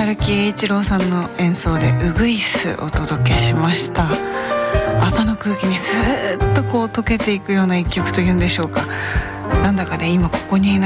丸木一郎さんの演奏でウグイスお届けしました。朝の空気にスーッとこう溶けていくような一曲というんでしょうか。なんだかね今ここにいな